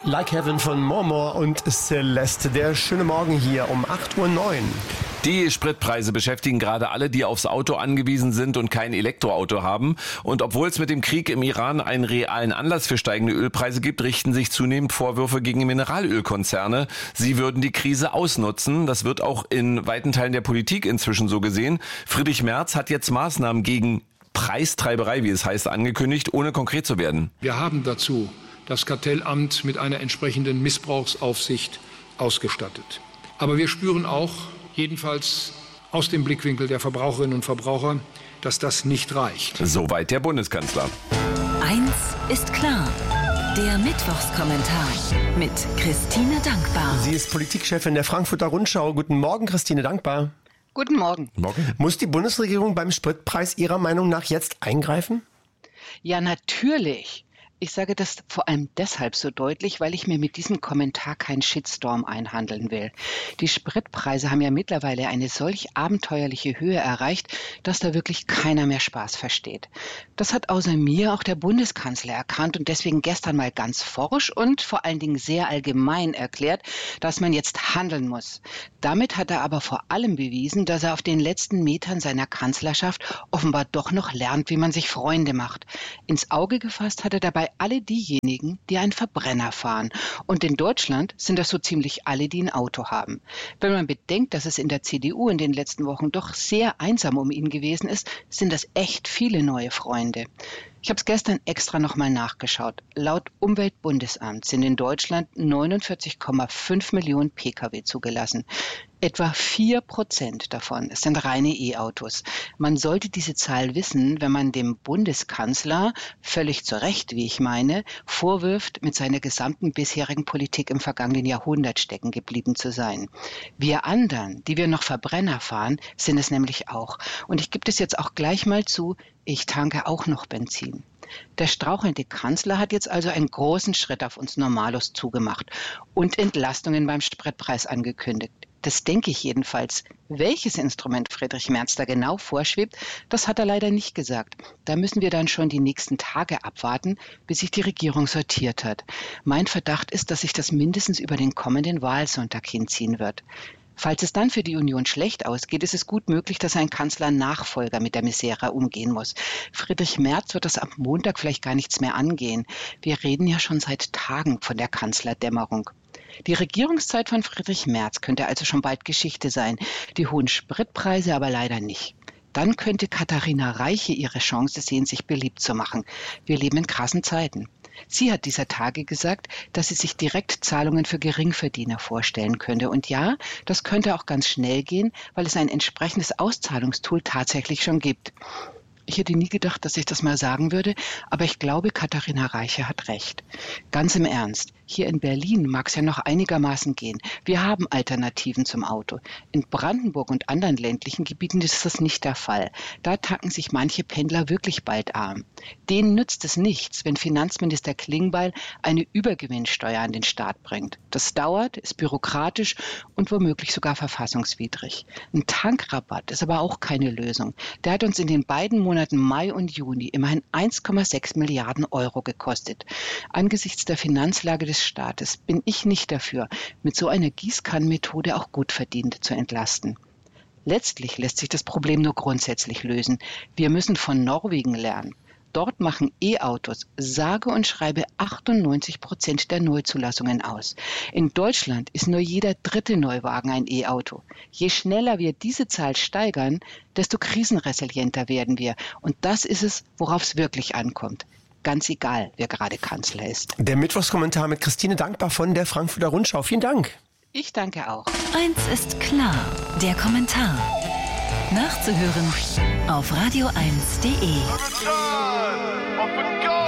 Like Heaven von Mormor und Celeste. Der schöne Morgen hier um 8:09 Uhr. Die Spritpreise beschäftigen gerade alle, die aufs Auto angewiesen sind und kein Elektroauto haben. Und obwohl es mit dem Krieg im Iran einen realen Anlass für steigende Ölpreise gibt, richten sich zunehmend Vorwürfe gegen Mineralölkonzerne. Sie würden die Krise ausnutzen. Das wird auch in weiten Teilen der Politik inzwischen so gesehen. Friedrich Merz hat jetzt Maßnahmen gegen Preistreiberei, wie es heißt, angekündigt, ohne konkret zu werden. Wir haben dazu das Kartellamt mit einer entsprechenden Missbrauchsaufsicht ausgestattet. Aber wir spüren auch, jedenfalls aus dem Blickwinkel der Verbraucherinnen und Verbraucher, dass das nicht reicht. Soweit der Bundeskanzler. Eins ist klar. Der Mittwochskommentar mit Christine Dankbar. Sie ist Politikchefin der Frankfurter Rundschau. Guten Morgen, Christine Dankbar. Guten Morgen. Muss die Bundesregierung beim Spritpreis Ihrer Meinung nach jetzt eingreifen? Ja, natürlich. Ich sage das vor allem deshalb so deutlich, weil ich mir mit diesem Kommentar keinen Shitstorm einhandeln will. Die Spritpreise haben ja mittlerweile eine solch abenteuerliche Höhe erreicht, dass da wirklich keiner mehr Spaß versteht. Das hat außer mir auch der Bundeskanzler erkannt und deswegen gestern mal ganz forsch und vor allen Dingen sehr allgemein erklärt, dass man jetzt handeln muss. Damit hat er aber vor allem bewiesen, dass er auf den letzten Metern seiner Kanzlerschaft offenbar doch noch lernt, wie man sich Freunde macht. Ins Auge gefasst hat er dabei alle diejenigen, die einen Verbrenner fahren. Und in Deutschland sind das so ziemlich alle, die ein Auto haben. Wenn man bedenkt, dass es in der CDU in den letzten Wochen doch sehr einsam um ihn gewesen ist, sind das echt viele neue Freunde. Ich habe es gestern extra nochmal nachgeschaut. Laut Umweltbundesamt sind in Deutschland 49,5 Millionen Pkw zugelassen. Etwa 4% davon sind reine E-Autos. Man sollte diese Zahl wissen, wenn man dem Bundeskanzler, völlig zu Recht, wie ich meine, vorwirft, mit seiner gesamten bisherigen Politik im vergangenen Jahrhundert stecken geblieben zu sein. Wir anderen, die wir noch Verbrenner fahren, sind es nämlich auch. Und ich gebe das jetzt auch gleich mal zu, ich tanke auch noch Benzin. Der strauchelnde Kanzler hat jetzt also einen großen Schritt auf uns Normalos zugemacht und Entlastungen beim Spritpreis angekündigt. Das denke ich jedenfalls. Welches Instrument Friedrich Merz da genau vorschwebt, das hat er leider nicht gesagt. Da müssen wir dann schon die nächsten Tage abwarten, bis sich die Regierung sortiert hat. Mein Verdacht ist, dass sich das mindestens über den kommenden Wahlsonntag hinziehen wird. Falls es dann für die Union schlecht ausgeht, ist es gut möglich, dass ein Kanzler-Nachfolger mit der Misere umgehen muss. Friedrich Merz wird das am Montag vielleicht gar nichts mehr angehen. Wir reden ja schon seit Tagen von der Kanzlerdämmerung. Die Regierungszeit von Friedrich Merz könnte also schon bald Geschichte sein, die hohen Spritpreise aber leider nicht. Dann könnte Katharina Reiche ihre Chance sehen, sich beliebt zu machen. Wir leben in krassen Zeiten. Sie hat dieser Tage gesagt, dass sie sich Direktzahlungen für Geringverdiener vorstellen könnte. Und ja, das könnte auch ganz schnell gehen, weil es ein entsprechendes Auszahlungstool tatsächlich schon gibt. Ich hätte nie gedacht, dass ich das mal sagen würde, aber ich glaube, Katharina Reiche hat recht. Ganz im Ernst, hier in Berlin mag es ja noch einigermaßen gehen. Wir haben Alternativen zum Auto. In Brandenburg und anderen ländlichen Gebieten ist das nicht der Fall. Da tanken sich manche Pendler wirklich bald arm. Denen nützt es nichts, wenn Finanzminister Klingbeil eine Übergewinnsteuer an den Staat bringt. Das dauert, ist bürokratisch und womöglich sogar verfassungswidrig. Ein Tankrabatt ist aber auch keine Lösung. Der hat uns in den beiden Monaten Mai und Juni immerhin 1,6 Milliarden Euro gekostet. Angesichts der Finanzlage des Staates bin ich nicht dafür, mit so einer Gießkannenmethode auch Gutverdienende zu entlasten. Letztlich lässt sich das Problem nur grundsätzlich lösen. Wir müssen von Norwegen lernen. Dort machen E-Autos sage und schreibe 98% der Neuzulassungen aus. In Deutschland ist nur jeder dritte Neuwagen ein E-Auto. Je schneller wir diese Zahl steigern, desto krisenresilienter werden wir. Und das ist es, worauf es wirklich ankommt. Ganz egal, wer gerade Kanzler ist. Der Mittwochskommentar mit Christine Dankbar von der Frankfurter Rundschau. Vielen Dank. Ich danke auch. Eins ist klar, der Kommentar. Nachzuhören auf radio1.de.